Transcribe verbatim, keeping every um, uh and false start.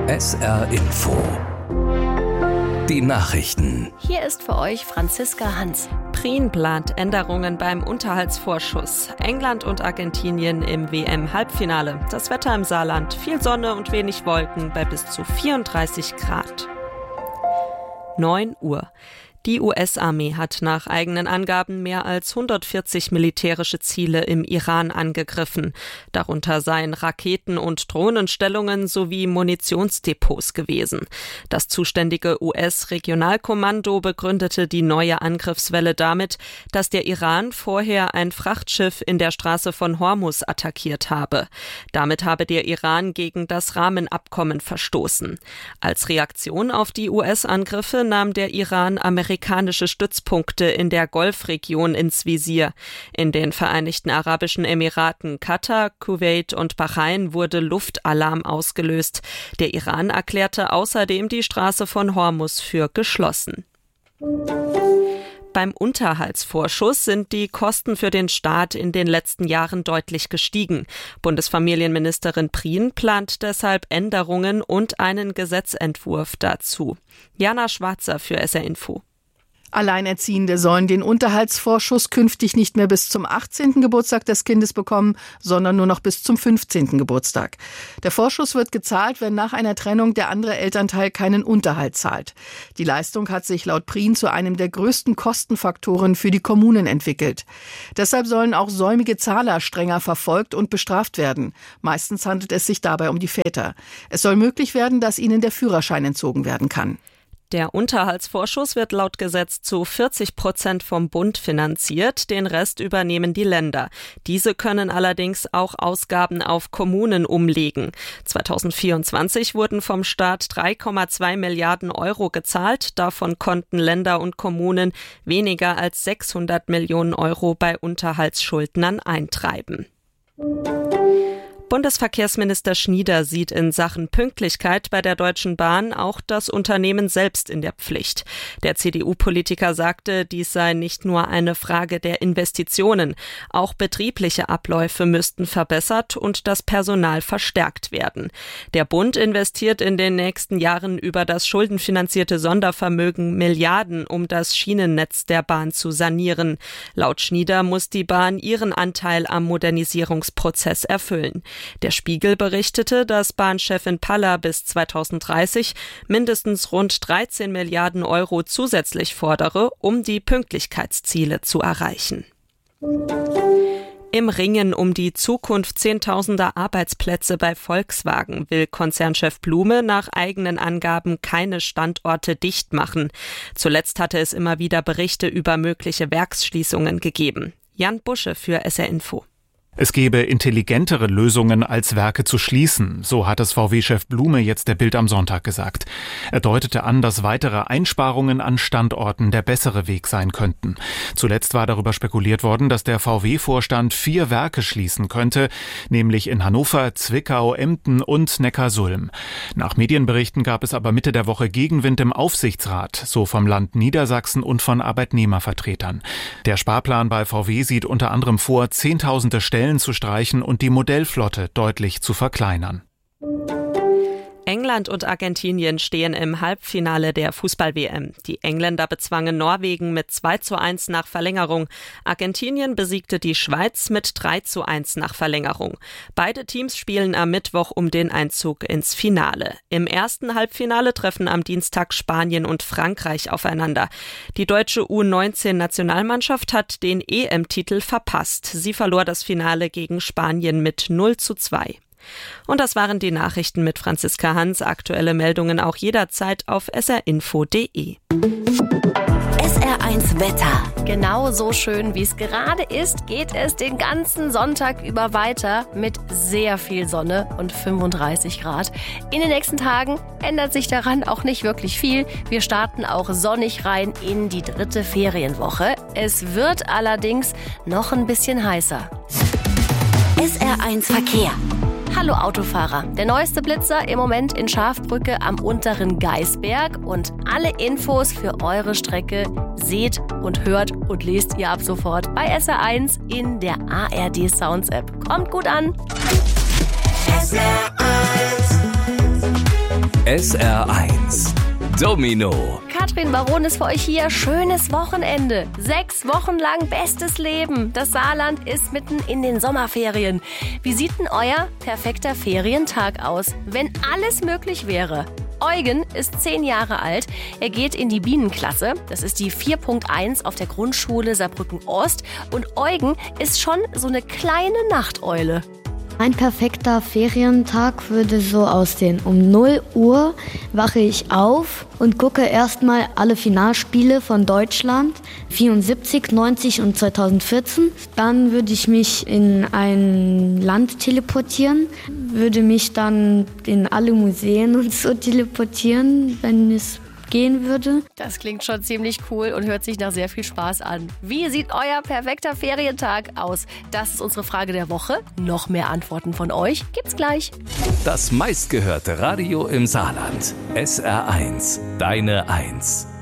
S R Info. Die Nachrichten. Hier ist für euch Franziska Hans. Prien plant Änderungen beim Unterhaltsvorschuss. England und Argentinien im W M-Halbfinale. Das Wetter im Saarland. Viel Sonne und wenig Wolken bei bis zu vierunddreißig Grad. neun Uhr. Die U S-Armee hat nach eigenen Angaben mehr als hundertvierzig militärische Ziele im Iran angegriffen. Darunter seien Raketen- und Drohnenstellungen sowie Munitionsdepots gewesen. Das zuständige U S-Regionalkommando begründete die neue Angriffswelle damit, dass der Iran vorher ein Frachtschiff in der Straße von Hormuz attackiert habe. Damit habe der Iran gegen das Rahmenabkommen verstoßen. Als Reaktion auf die U S-Angriffe nahm der Iran amerikanische amerikanische Stützpunkte in der Golfregion ins Visier. In den Vereinigten Arabischen Emiraten, Katar, Kuwait und Bahrain wurde Luftalarm ausgelöst. Der Iran erklärte außerdem die Straße von Hormuz für geschlossen. Beim Unterhaltsvorschuss sind die Kosten für den Staat in den letzten Jahren deutlich gestiegen. Bundesfamilienministerin Prien plant deshalb Änderungen und einen Gesetzentwurf dazu. Jana Schwarzer für S R Info. Alleinerziehende sollen den Unterhaltsvorschuss künftig nicht mehr bis zum achtzehnten Geburtstag des Kindes bekommen, sondern nur noch bis zum fünfzehnten Geburtstag. Der Vorschuss wird gezahlt, wenn nach einer Trennung der andere Elternteil keinen Unterhalt zahlt. Die Leistung hat sich laut Prien zu einem der größten Kostenfaktoren für die Kommunen entwickelt. Deshalb sollen auch säumige Zahler strenger verfolgt und bestraft werden. Meistens handelt es sich dabei um die Väter. Es soll möglich werden, dass ihnen der Führerschein entzogen werden kann. Der Unterhaltsvorschuss wird laut Gesetz zu vierzig Prozent vom Bund finanziert, den Rest übernehmen die Länder. Diese können allerdings auch Ausgaben auf Kommunen umlegen. zweitausendvierundzwanzig wurden vom Staat drei Komma zwei Milliarden Euro gezahlt, davon konnten Länder und Kommunen weniger als sechshundert Millionen Euro bei Unterhaltsschuldnern eintreiben. Bundesverkehrsminister Schnieder sieht in Sachen Pünktlichkeit bei der Deutschen Bahn auch das Unternehmen selbst in der Pflicht. Der C D U-Politiker sagte, dies sei nicht nur eine Frage der Investitionen. Auch betriebliche Abläufe müssten verbessert und das Personal verstärkt werden. Der Bund investiert in den nächsten Jahren über das schuldenfinanzierte Sondervermögen Milliarden, um das Schienennetz der Bahn zu sanieren. Laut Schnieder muss die Bahn ihren Anteil am Modernisierungsprozess erfüllen. Der Spiegel berichtete, dass Bahnchefin Paller bis zweitausenddreißig mindestens rund dreizehn Milliarden Euro zusätzlich fordere, um die Pünktlichkeitsziele zu erreichen. Im Ringen um die Zukunft zehntausender Arbeitsplätze bei Volkswagen will Konzernchef Blume nach eigenen Angaben keine Standorte dicht machen. Zuletzt hatte es immer wieder Berichte über mögliche Werksschließungen gegeben. Jan Busche für S R Info. Es gebe intelligentere Lösungen, als Werke zu schließen, so hat es V W-Chef Blume jetzt der Bild am Sonntag gesagt. Er deutete an, dass weitere Einsparungen an Standorten der bessere Weg sein könnten. Zuletzt war darüber spekuliert worden, dass der V W-Vorstand vier Werke schließen könnte, nämlich in Hannover, Zwickau, Emden und Neckarsulm. Nach Medienberichten gab es aber Mitte der Woche Gegenwind im Aufsichtsrat, so vom Land Niedersachsen und von Arbeitnehmervertretern. Der Sparplan bei V W sieht unter anderem vor, zehntausende Stellen zu streichen und die Modellflotte deutlich zu verkleinern. England und Argentinien stehen im Halbfinale der Fußball-W M. Die Engländer bezwangen Norwegen mit zwei zu eins nach Verlängerung. Argentinien besiegte die Schweiz mit drei zu eins nach Verlängerung. Beide Teams spielen am Mittwoch um den Einzug ins Finale. Im ersten Halbfinale treffen am Dienstag Spanien und Frankreich aufeinander. Die deutsche U neunzehn-Nationalmannschaft hat den E M-Titel verpasst. Sie verlor das Finale gegen Spanien mit null zu zwei. Und das waren die Nachrichten mit Franziska Hans. Aktuelle Meldungen auch jederzeit auf s r info punkt d e. S R eins Wetter. Genau so schön, wie es gerade ist, geht es den ganzen Sonntag über weiter mit sehr viel Sonne und fünfunddreißig Grad. In den nächsten Tagen ändert sich daran auch nicht wirklich viel. Wir starten auch sonnig rein in die dritte Ferienwoche. Es wird allerdings noch ein bisschen heißer. S R eins Verkehr. Hallo Autofahrer, der neueste Blitzer im Moment in Schafbrücke am unteren Geisberg und alle Infos für eure Strecke seht und hört und lest ihr ab sofort bei S R eins in der A R D Sounds App. Kommt gut an! S R eins S R eins Domino. Katrin Baron ist für euch hier. Schönes Wochenende. Sechs Wochen lang bestes Leben. Das Saarland ist mitten in den Sommerferien. Wie sieht denn euer perfekter Ferientag aus, wenn alles möglich wäre? Eugen ist zehn Jahre alt. Er geht in die Bienenklasse. Das ist die vier Punkt eins auf der Grundschule Saarbrücken-Ost. Und Eugen ist schon so eine kleine Nachteule. Ein perfekter Ferientag würde so aussehen. Um null Uhr wache ich auf und gucke erstmal alle Finalspiele von Deutschland, vierundsiebzig, neunzig und zweitausendvierzehn. Dann würde ich mich in ein Land teleportieren, würde mich dann in alle Museen und so teleportieren, wenn es gehen würde. Das klingt schon ziemlich cool und hört sich nach sehr viel Spaß an. Wie sieht euer perfekter Ferientag aus? Das ist unsere Frage der Woche. Noch mehr Antworten von euch gibt's gleich. Das meistgehörte Radio im Saarland. S R eins, deine Eins.